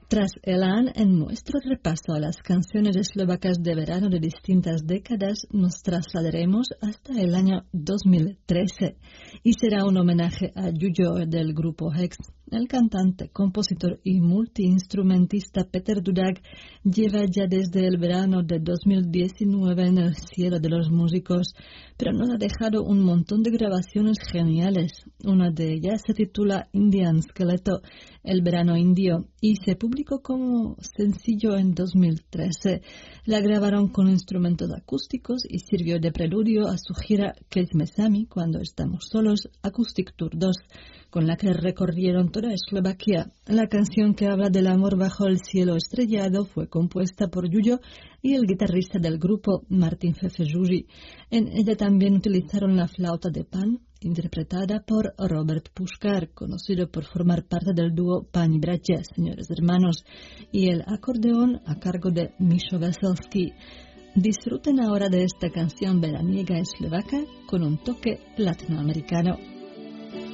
Tras Elan, en nuestro repaso a las canciones eslovacas de verano de distintas décadas, nos trasladaremos hasta el año 2013 y será un homenaje a Jujo del grupo Hex. El cantante, compositor y multiinstrumentista Peter Dudak lleva ya desde el verano de 2019 en el cielo de los músicos, pero nos ha dejado un montón de grabaciones geniales. Una de ellas se titula Indian Skeleto, el verano indio, y se publicó como sencillo en 2013. La grabaron con instrumentos acústicos y sirvió de preludio a su gira Keď sami, cuando estamos solos, Acoustic Tour 2, con la que recorrieron toda Eslovaquia. La canción que habla del amor bajo el cielo estrellado fue compuesta por Jujo y el guitarrista del grupo, Martin Fefejuji. En ella también utilizaron la flauta de Pan, interpretada por Robert Puškar, conocido por formar parte del dúo Pani Bratia, señores hermanos, y el acordeón a cargo de Mišo Veselský. Disfruten ahora de esta canción veraniega eslovaca con un toque latinoamericano.